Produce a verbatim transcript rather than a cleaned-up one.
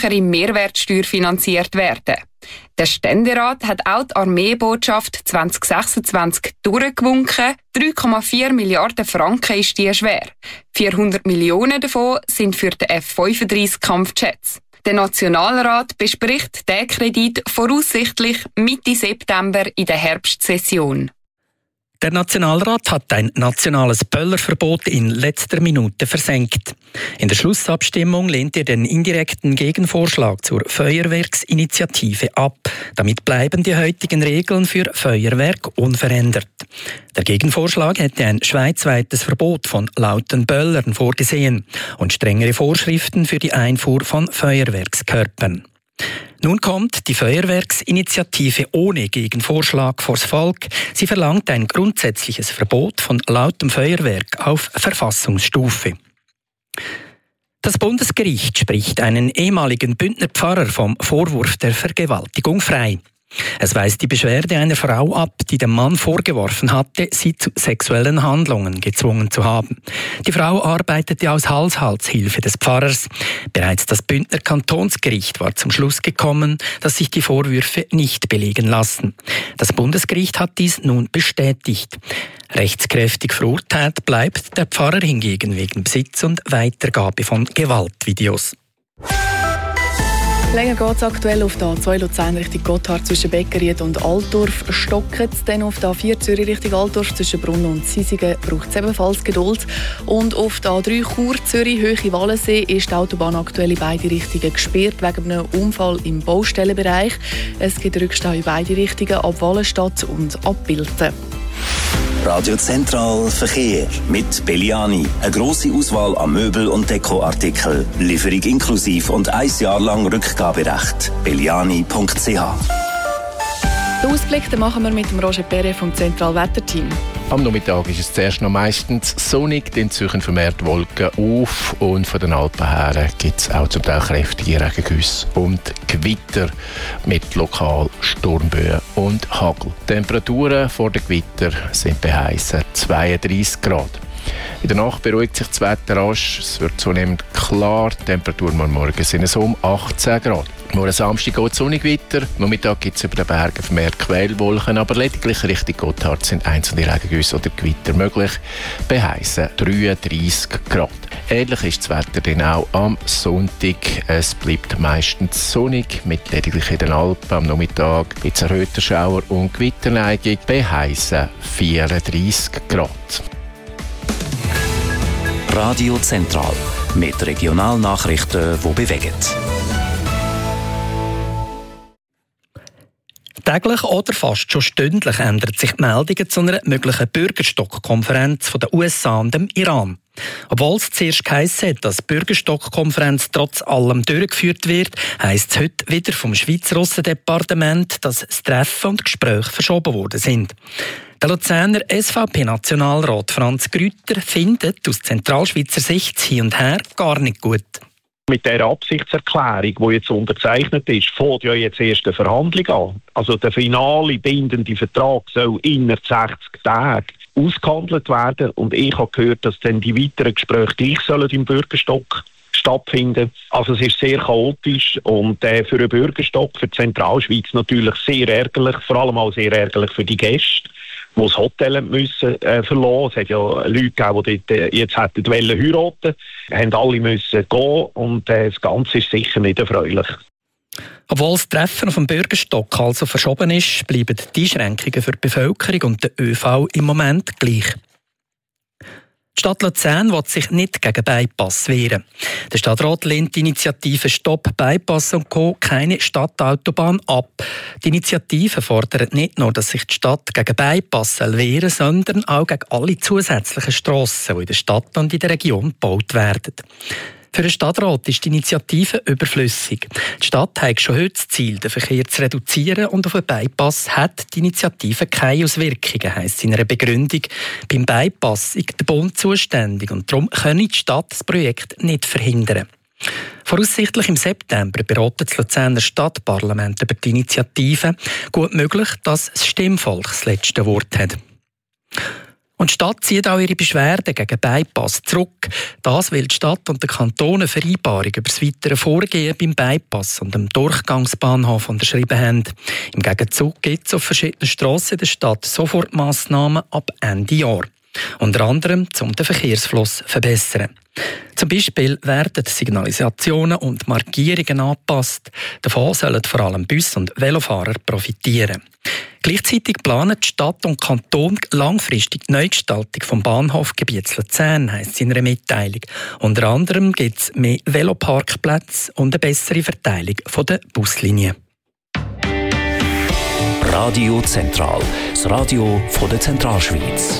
stärkere Mehrwertsteuer finanziert werden. Der Ständerat hat auch die Armeebotschaft zwanzig sechsundzwanzig durchgewunken. drei Komma vier Milliarden Franken ist die schwer. vierhundert Millionen davon sind für den F fünfunddreißig Kampfjets. Der Nationalrat bespricht den Kredit voraussichtlich Mitte September in der Herbstsession. Der Nationalrat hat ein nationales Böllerverbot in letzter Minute versenkt. In der Schlussabstimmung lehnt er den indirekten Gegenvorschlag zur Feuerwerksinitiative ab. Damit bleiben die heutigen Regeln für Feuerwerk unverändert. Der Gegenvorschlag hätte ein schweizweites Verbot von lauten Böllern vorgesehen und strengere Vorschriften für die Einfuhr von Feuerwerkskörpern. Nun kommt die Feuerwerksinitiative ohne Gegenvorschlag vors Volk. Sie verlangt ein grundsätzliches Verbot von lautem Feuerwerk auf Verfassungsstufe. Das Bundesgericht spricht einen ehemaligen Bündner Pfarrer vom Vorwurf der Vergewaltigung frei. Es weist die Beschwerde einer Frau ab, die dem Mann vorgeworfen hatte, sie zu sexuellen Handlungen gezwungen zu haben. Die Frau arbeitete als Haushaltshilfe des Pfarrers. Bereits das Bündner Kantonsgericht war zum Schluss gekommen, dass sich die Vorwürfe nicht belegen lassen. Das Bundesgericht hat dies nun bestätigt. Rechtskräftig verurteilt bleibt der Pfarrer hingegen wegen Besitz und Weitergabe von Gewaltvideos. Länger geht es aktuell auf der A zwei Luzern Richtung Gotthard zwischen Beckeried und Altdorf. Stockt es dann auf der A vier Zürich Richtung Altdorf zwischen Brunn und Sisigen braucht es ebenfalls Geduld. Und auf der A drei Chur Zürich Höhe Wallensee ist die Autobahn aktuell in beide Richtungen gesperrt wegen einem Unfall im Baustellenbereich. Es gibt Rückstau in beide Richtungen ab Wallenstadt und ab Bilten. Radio Zentral Verkehr mit Belliani. Eine grosse Auswahl an Möbel- und Dekoartikeln. Lieferung inklusiv und ein Jahr lang Rückgaberecht. belliani punkt c h. Den Ausblick den machen wir mit dem Roger Perret vom Zentralwetterteam. Am Nachmittag ist es zuerst noch meistens sonnig, dann ziehen vermehrt Wolken auf und von den Alpen her gibt es auch zum Teil kräftige Regengüsse und Gewitter mit lokal Sturmböen und Hagel. Die Temperaturen vor den Gewitter sind bei heissen zweiunddreissig Grad. In der Nacht beruhigt sich das Wetter rasch, es wird zunehmend klar, die Temperaturen am Morgen sind es um achtzehn Grad. Morgen Samstag geht es sonnig weiter, Nachmittag gibt es über den Bergen vermehrt Quellwolken, aber lediglich Richtung Gotthard sind einzelne Regengüsse oder Gewitter möglich, bei heissen dreiunddreissig Grad. Ähnlich ist das Wetter dann auch am Sonntag. Es bleibt meistens sonnig, mit lediglich in den Alpen am Nachmittag gibt es erhöhte Schauer und Gewitterneigung, bei heissen vierunddreissig Grad. Radio Zentral mit Regionalnachrichten, die bewegen. Täglich oder fast schon stündlich ändern sich die Meldungen zu einer möglichen Bürgerstock-Konferenz von den U S A und dem Iran. Obwohl es zuerst geheissen hat, dass die Bürgerstock-Konferenz trotz allem durchgeführt wird, heisst es heute wieder vom Schweizer Aussendepartement, dass das Treffen und Gespräche verschoben worden sind. Der Luzerner S V P-Nationalrat Franz Grüter findet aus zentralschweizer Sicht hin und her gar nicht gut. Mit der Absichtserklärung, die jetzt unterzeichnet ist, fängt ja jetzt erst eine Verhandlung an. Also der finale bindende Vertrag soll innerhalb sechzig Tagen ausgehandelt werden. Und ich habe gehört, dass dann die weiteren Gespräche gleich sollen im Bürgerstock stattfinden. Also es ist sehr chaotisch und äh, für einen Bürgerstock, für die Zentralschweiz natürlich sehr ärgerlich, vor allem auch sehr ärgerlich für die Gäste, die das Hotel müssen äh, verlassen. Es hat ja Leute gegeben, die dort, äh, jetzt hätten wollen heiraten, haben alle müssen gehen und äh, das Ganze ist sicher nicht erfreulich. Obwohl das Treffen auf dem Bürgerstock also verschoben ist, bleiben die Einschränkungen für die Bevölkerung und den Ö V im Moment gleich. Die Stadt Luzern will sich nicht gegen Bypass wehren. Der Stadtrat lehnt die Initiative Stopp Bypass und Co. keine Stadtautobahn ab. Die Initiative fordert nicht nur, dass sich die Stadt gegen Bypass wehren soll, sondern auch gegen alle zusätzlichen Strassen, die in der Stadt und in der Region gebaut werden. Für den Stadtrat ist die Initiative überflüssig. Die Stadt hat schon heute das Ziel, den Verkehr zu reduzieren, und auf einen Bypass hat die Initiative keine Auswirkungen, heisst in einer Begründung. Beim Bypass ist der Bund zuständig und darum könne die Stadt das Projekt nicht verhindern. Voraussichtlich im September beratet das Luzerner Stadtparlament über die Initiative. Gut möglich, dass das Stimmvolk das letzte Wort hat. Und die Stadt zieht auch ihre Beschwerden gegen Bypass zurück. Das, weil die Stadt und der Kanton eine Vereinbarung über das weitere Vorgehen beim Bypass und dem Durchgangsbahnhof unterschrieben haben. Im Gegenzug gibt es auf verschiedenen Strassen in der Stadt Sofortmassnahmen ab Ende Jahr. Unter anderem, um den Verkehrsfluss zu verbessern. Zum Beispiel werden Signalisationen und Markierungen angepasst. Davon sollen vor allem Bus- und Velofahrer profitieren. Gleichzeitig planen die Stadt und Kanton langfristig die Neugestaltung vom Bahnhofgebiet Luzern, heisst es in einer Mitteilung. Unter anderem gibt es mehr Veloparkplätze und eine bessere Verteilung der Buslinien. Radio Zentral, das Radio von der Zentralschweiz.